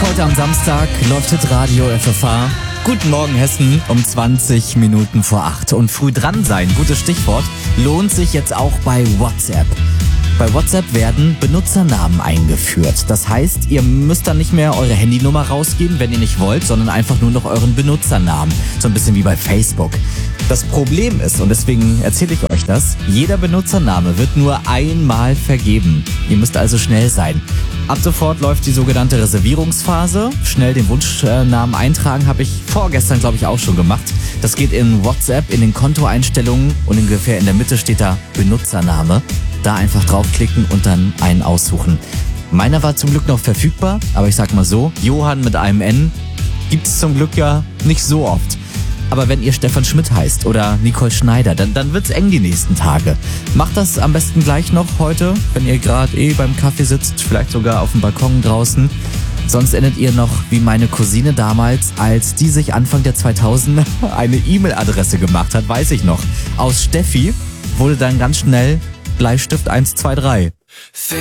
Heute am Samstag läuft Hitradio FFH. Guten Morgen Hessen um 20 Minuten vor 8. Und früh dran sein, gutes Stichwort, lohnt sich jetzt auch bei WhatsApp. Bei WhatsApp werden Benutzernamen eingeführt. Das heißt, ihr müsst dann nicht mehr eure Handynummer rausgeben, wenn ihr nicht wollt, sondern einfach nur noch euren Benutzernamen. So ein bisschen wie bei Facebook. Das Problem ist, und deswegen erzähle ich euch das, jeder Benutzername wird nur einmal vergeben. Ihr müsst also schnell sein. Ab sofort läuft die sogenannte Reservierungsphase. Schnell den Wunschnamen eintragen, habe ich vorgestern, glaube ich, auch schon gemacht. Das geht in WhatsApp, in den Kontoeinstellungen und ungefähr in der Mitte steht da Benutzername. Da einfach draufklicken und dann einen aussuchen. Meiner war zum Glück noch verfügbar, aber ich sag mal so, Johann mit einem N gibt's zum Glück ja nicht so oft. Aber wenn ihr Stefan Schmidt heißt oder Nicole Schneider, dann wird's eng die nächsten Tage. Macht das am besten gleich noch heute, wenn ihr gerade beim Kaffee sitzt, vielleicht sogar auf dem Balkon draußen. Sonst endet ihr noch wie meine Cousine damals, als die sich Anfang der 2000er eine E-Mail-Adresse gemacht hat, weiß ich noch. Aus Steffi wurde dann ganz schnell Bleistift 123.